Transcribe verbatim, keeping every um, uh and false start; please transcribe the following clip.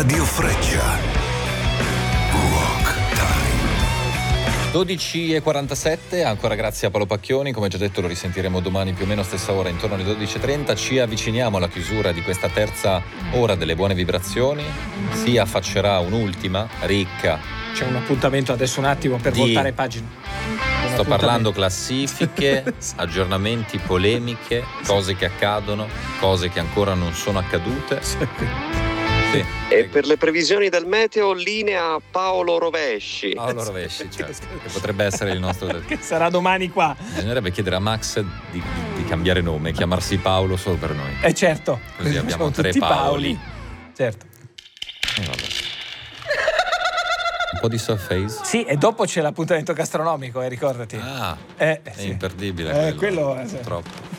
Radio Freccia. dodici e quarantasette, ancora grazie a Paolo Pacchioni, come già detto lo risentiremo domani più o meno stessa ora, intorno alle dodici e trenta. Ci avviciniamo alla chiusura di questa terza ora delle buone vibrazioni, si affaccerà un'ultima, ricca. C'è un appuntamento adesso un attimo per di... voltare pagina. Sto parlando classifiche, aggiornamenti, polemiche, cose che accadono, cose che ancora non sono accadute. Sì. E per le previsioni del meteo linea Paolo Rovesci. Paolo Rovesci, certo, che potrebbe essere il nostro... Che sarà domani qua. Bisognerebbe chiedere a Max di, di, di cambiare nome e chiamarsi Paolo solo per noi. Eh certo. Così abbiamo Sono tre tutti Paoli. Paoli. Certo. E vabbè. Un po' di surface. Sì, e dopo c'è l'appuntamento gastronomico, eh, ricordati. Ah, eh, è sì. imperdibile Eh, quello. quello eh, sì. Troppo.